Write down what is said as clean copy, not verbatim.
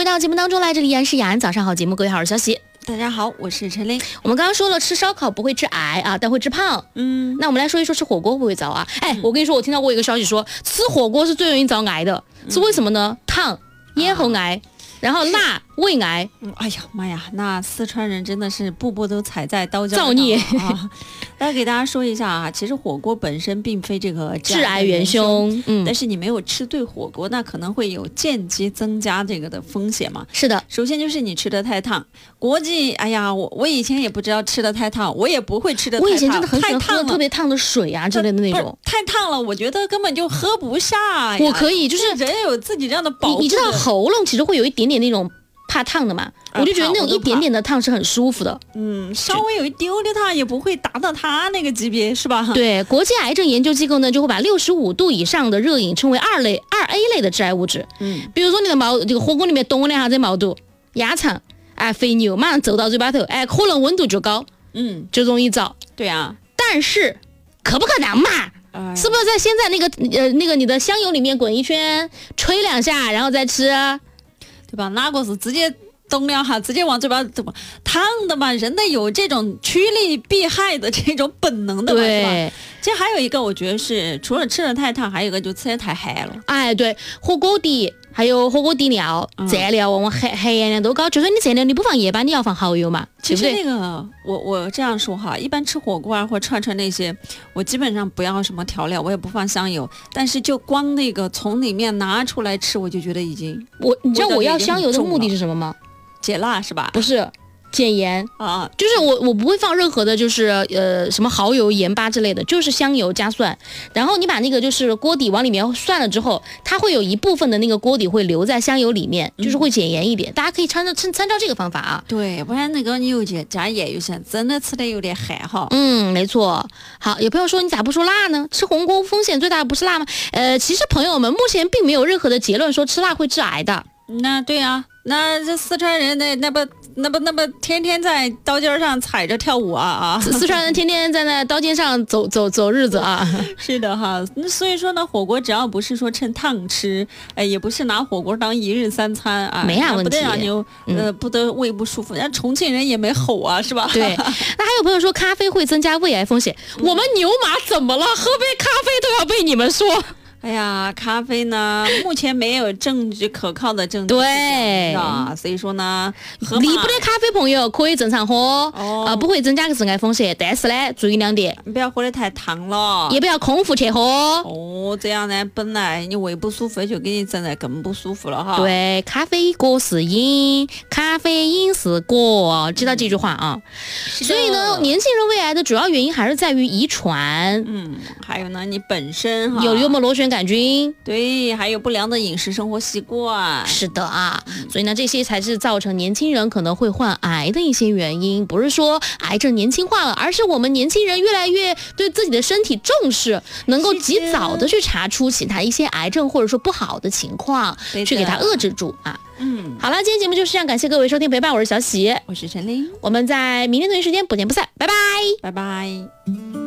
回到节目当中来，这里依然是雅安早上好节目，各位好，我是小喜。 大家好，我是陈琳。 我们刚刚说了吃烧烤不会致癌啊，但会致胖。那我们来说一说吃火锅会不会早啊？我跟你说，我听到过一个消息说，吃火锅是最容易早癌的，是为什么呢？烫、咽喉癌。然后辣、胃癌， 哎呀妈呀，那四川人真的是步步都踩在刀尖上造孽啊！来给大家说一下啊，其实火锅本身并非这个致癌元凶， 但是你没有吃对火锅，那可能会有间接增加这个的风险嘛。 是的， 首先就是你吃的太烫，国际，哎呀，我以前也不知道吃的太烫，我也不会吃的太烫， 我以前真的很喜欢喝特别烫的水啊之类的那种， 太烫了，我觉得根本就喝不下呀。 我可以，就是人有自己这样的保护， 你知道喉咙其实会有一点点那种怕烫的嘛，我就觉得那种一点点的烫是很舒服的。 稍微有一丢丢烫也不会达到它那个级别，是吧？ 对，国际癌症研究机构呢就会把65度以上的热饮称为2A 类的致癌物质。比如说你的这个火锅里面动了2下子毛肚、鸭肠、肥牛，马上走到嘴巴头，可能温度就高，就容易早。 对啊， 但是可不可能嘛？是不是在现在那个你的香油里面滚一圈，吹2下，然后再吃？ 对吧？哪个是直接动2下，直接往嘴巴怎么烫的嘛？人的有这种趋利避害的这种本能的嘛，是吧？其实还有一个，我觉得是除了吃的太烫，还有一个就吃的太嗨了。 对，火锅底还有火锅底料、蘸料往往含盐量都高，就算你蘸料你不放盐巴，你要放蚝油嘛，对不对？ 其实那个我这样说哈，一般吃火锅啊或串那些，我基本上不要什么调料，我也不放香油，但是就光那个从里面拿出来吃，我就觉得已经你知道我要香油的目的是什么吗？ 解辣是吧？ 不是。减盐啊， 就是我不会放任何的，就是什么蚝油、盐巴之类的，就是香油加蒜。然后你把那个就是锅底往里面涮了之后，它会有一部分的那个锅底会留在香油里面，就是会减盐一点。大家可以参照这个方法啊。 对，不然那个你又加盐有些真的吃的有点嗨哈。 没错。好，有朋友说你咋不说辣呢？吃火锅风险最大的不是辣吗？其实朋友们目前并没有任何的结论说吃辣会致癌的。 那对啊，那这四川人那不天天在刀尖上踩着跳舞啊！ 四川人天天在那刀尖上走日子啊！ 是的哈，所以说呢，火锅只要不是说趁烫吃，也不是拿火锅当一日三餐啊， 没啥问题。 不得让你不得胃不舒服，人家重庆人也没吼啊，是吧？ 对。那还有朋友说咖啡会增加胃癌风险，我们牛马怎么了？喝杯咖啡都要被你们说。 哎呀，咖啡呢，目前没有可靠的证据， 对啊，所以说呢， 离不得咖啡朋友可以正常喝，不会增加致癌风险，但是呢，注意2点， 不要喝得太烫了， 也不要空腹去喝。 这样呢，本来你胃不舒服，就给你整得更不舒服了哈。 对，咖啡果是因，咖啡因是果，知道这句话啊。所以呢，年轻人胃癌的主要原因还是在于遗传。 还有呢，你本身哈有没有螺旋杆菌？ 对，还有不良的饮食生活习惯。 是的啊，所以呢，这些才是造成年轻人可能会患癌的一些原因。不是说癌症年轻化了，而是我们年轻人越来越对自己的身体重视，能够及早的去查出其他一些癌症或者说不好的情况，去给它遏制住啊。好了，今天节目就是这样，感谢各位收听陪伴，我是小喜， 我是陈琳， 我们在明天同一时间不见不散，拜拜， 拜拜。